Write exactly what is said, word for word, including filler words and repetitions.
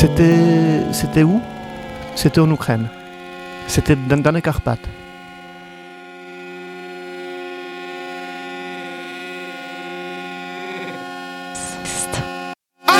C'était, c'était où? C'était en Ukraine. C'était dans, dans les Carpates.